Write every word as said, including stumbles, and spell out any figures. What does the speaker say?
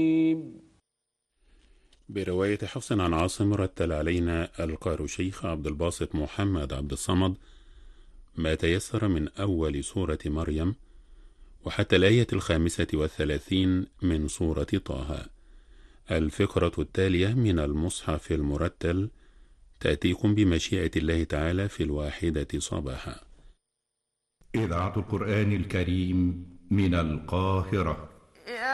برواية حفص عن عاصم رتل علينا القارئ الشيخ عبد الباسط محمد عبد الصمد ما تيسر من أول سورة مريم وحتى الآية الخامسة والثلاثين من سورة طه. الفقرة التالية من المصحف المرتل تأتيكم بمشيئة الله تعالى في الواحدة صباحا. إذاعة القرآن الكريم من القاهرة.